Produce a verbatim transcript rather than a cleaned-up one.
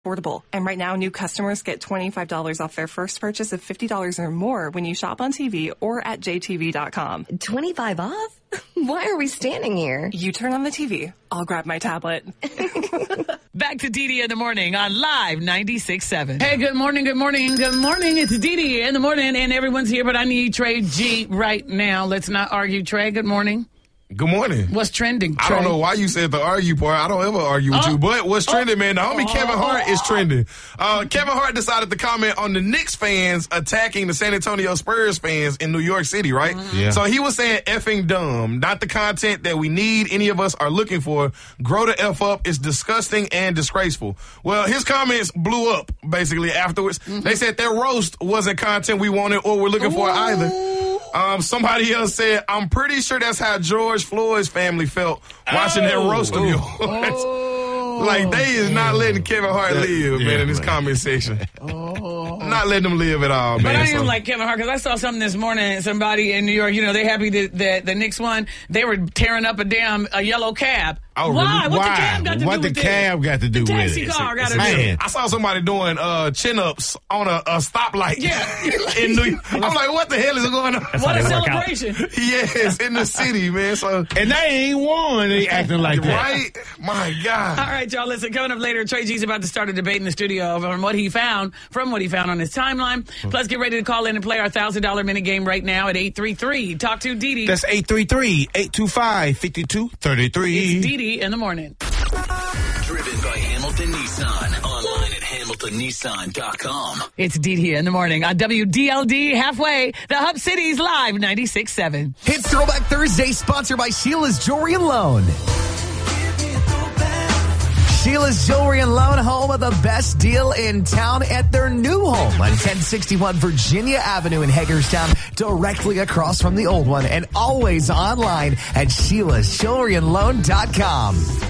affordable. And right now, new customers get twenty-five dollars off their first purchase of fifty dollars or more when you shop on T V or at J T V dot com. twenty-five off? Why are we standing here? You turn on the T V. I'll grab my tablet. Back to Dee Dee in the morning on Live ninety-six point seven. Hey, good morning, good morning, good morning. It's Dee Dee in the morning, and everyone's here, but I need Trey G right now. Let's not argue. Trey, good morning. Good morning. What's trending, Trey? I don't know why you said the argue part. I don't ever argue with oh. you. But what's trending, oh. man, the homie oh. Kevin Hart is trending. Uh, Kevin Hart decided to comment on the Knicks fans attacking the San Antonio Spurs fans in New York City, right? Yeah. So he was saying effing dumb, not the content that we need, any of us are looking for. Grow the F up. It's disgusting and disgraceful. Well, his comments blew up, basically, afterwards. Mm-hmm. They said their roast wasn't content we wanted or we're looking Ooh. for either. Um, somebody else said, I'm pretty sure that's how George Floyd's family felt watching oh. that roast of yours. Oh. Like, they is not letting Kevin Hart live, yeah, man, in this man. comment section. Oh. Not letting him live at all, but man. But I didn't so. like Kevin Hart because I saw something this morning. Somebody in New York, you know, they happy that the, the Knicks won. They were tearing up a damn a yellow cab. Oh, Why? really? What Why? the cab got to what do the with cab it? got to do the with taxi it? car got to Man. do it. I saw somebody doing uh, chin-ups on a, a stoplight yeah. in New York. I'm like, what the hell is going on? What a celebration. Yes, in the city, man. So And they ain't won. They acting like that. Right? My God. All right, y'all, listen, coming up later, Trey G's about to start a debate in the studio from what he found, from what he found on his timeline. Plus, get ready to call in and play our one thousand dollars minute game right now at eight three three. Talk to Dee Dee. That's eight three three, eight two five, five two three three. It's Dee Dee in the morning. Driven by Hamilton Nissan. Online at hamilton nissan dot com. It's Dee Dee in the morning on W D L D Halfway, the Hub City's Live ninety-six point seven. Hits Throwback Thursday, sponsored by Sheila's Jewelry and Loan. Sheila's Jewelry and Loan, home of the best deal in town at their new home on ten sixty-one Virginia Avenue in Hagerstown, directly across from the old one, and always online at sheilas jewelry and loan dot com.